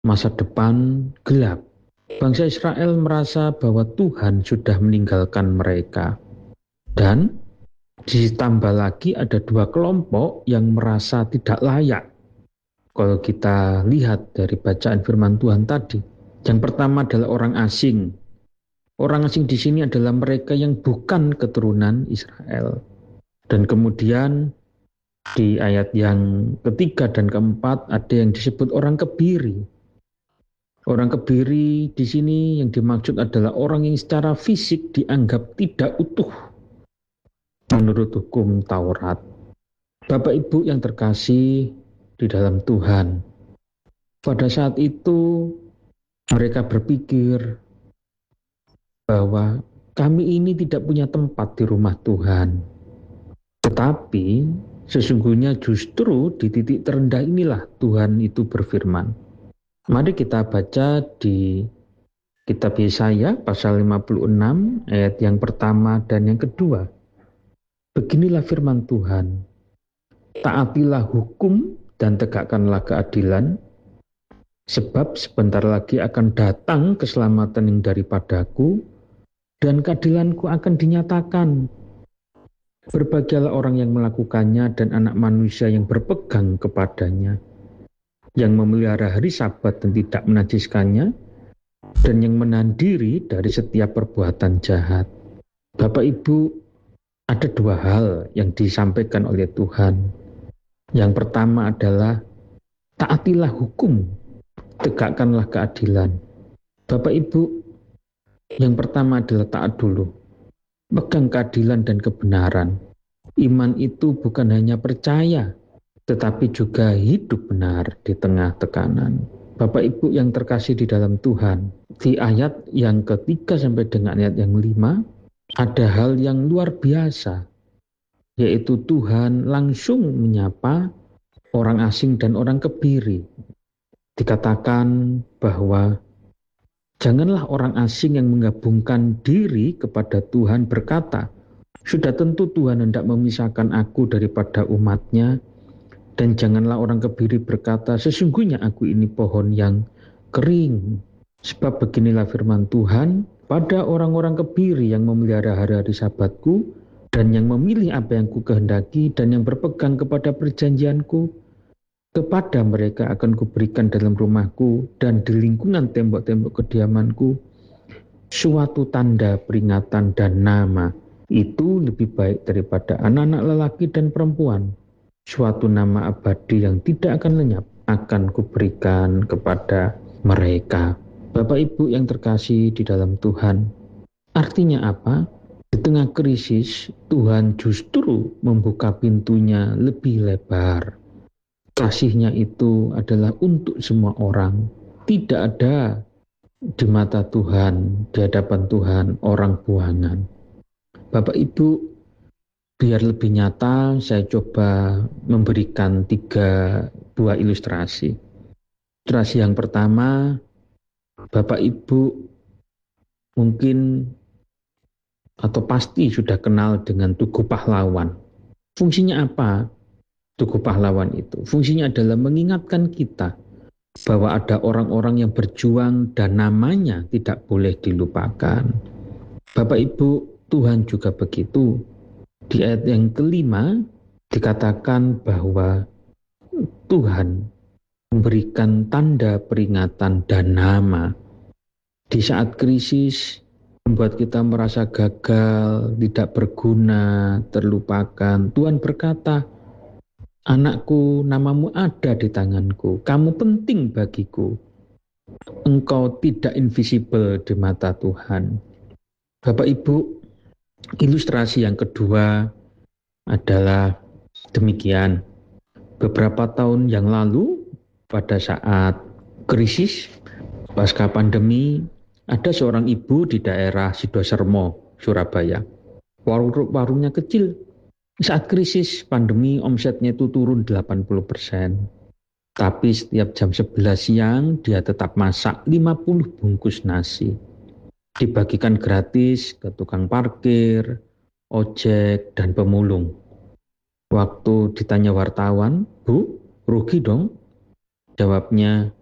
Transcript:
masa depan gelap. Bangsa Israel merasa bahwa Tuhan sudah meninggalkan mereka. Dan ditambah lagi ada dua kelompok yang merasa tidak layak. Kalau kita lihat dari bacaan firman Tuhan tadi, yang pertama adalah orang asing. Orang asing di sini adalah mereka yang bukan keturunan Israel. Dan kemudian di ayat yang ketiga dan keempat ada yang disebut orang kebiri. Orang kebiri di sini yang dimaksud adalah orang yang secara fisik dianggap tidak utuh menurut hukum Taurat. Bapak Ibu yang terkasih di dalam Tuhan, pada saat itu mereka berpikir bahwa kami ini tidak punya tempat di rumah Tuhan. Tetapi sesungguhnya justru di titik terendah inilah Tuhan itu berfirman. Mari kita baca di kitab Yesaya pasal 56 ayat yang pertama dan yang kedua. Beginilah firman Tuhan. Taatilah hukum dan tegakkanlah keadilan, sebab sebentar lagi akan datang keselamatan yang daripadaku, dan keadilanku akan dinyatakan. Berbahagialah orang yang melakukannya dan anak manusia yang berpegang kepadanya, yang memelihara hari Sabat dan tidak menajiskannya, dan yang menahan diri dari setiap perbuatan jahat. Bapak Ibu, ada dua hal yang disampaikan oleh Tuhan. Yang pertama adalah taatilah hukum, tegakkanlah keadilan. Bapak Ibu, yang pertama adalah taat dulu. Pegang keadilan dan kebenaran. Iman itu bukan hanya percaya, tetapi juga hidup benar di tengah tekanan. Bapak Ibu yang terkasih di dalam Tuhan, di ayat yang ketiga sampai dengan ayat yang 5, ada hal yang luar biasa, yaitu Tuhan langsung menyapa orang asing dan orang kebiri. Dikatakan bahwa janganlah orang asing yang menggabungkan diri kepada Tuhan berkata, sudah tentu Tuhan hendak memisahkan aku daripada umatnya, dan janganlah orang kebiri berkata, sesungguhnya aku ini pohon yang kering. Sebab beginilah firman Tuhan, pada orang-orang kebiri yang memelihara hari-hari Sabatku, dan yang memilih apa yang ku kehendaki, dan yang berpegang kepada perjanjianku, kepada mereka akan kuberikan dalam rumahku dan di lingkungan tembok-tembok kediamanku suatu tanda peringatan dan nama. Itu lebih baik daripada anak-anak lelaki dan perempuan. Suatu nama abadi yang tidak akan lenyap akan kuberikan kepada mereka. Bapak Ibu yang terkasih di dalam Tuhan, artinya apa? Di tengah krisis, Tuhan justru membuka pintunya lebih lebar. Kasihnya itu adalah untuk semua orang. Tidak ada di mata Tuhan, di hadapan Tuhan, orang buangan. Bapak Ibu, biar lebih nyata, saya coba memberikan 3 buah ilustrasi. Ilustrasi yang pertama, Bapak Ibu mungkin atau pasti sudah kenal dengan Tugu Pahlawan. Fungsinya apa Tugu Pahlawan itu? Fungsinya adalah mengingatkan kita bahwa ada orang-orang yang berjuang dan namanya tidak boleh dilupakan. Bapak Ibu, Tuhan juga begitu. Di ayat yang kelima dikatakan bahwa Tuhan memberikan tanda peringatan dan nama. Di saat krisis membuat kita merasa gagal, tidak berguna, terlupakan, Tuhan berkata, anakku, namamu ada di tanganku, kamu penting bagiku, engkau tidak invisible di mata Tuhan. Bapak Ibu, ilustrasi yang kedua adalah demikian. Beberapa tahun yang lalu, pada saat krisis, pasca pandemi, ada seorang ibu di daerah Sidosermo, Surabaya. Warungnya kecil. Saat krisis pandemi, omsetnya itu turun 80%. Tapi setiap jam 11 siang, dia tetap masak 50 bungkus nasi. Dibagikan gratis ke tukang parkir, ojek, dan pemulung. Waktu ditanya wartawan, Bu, rugi dong? Jawabnya,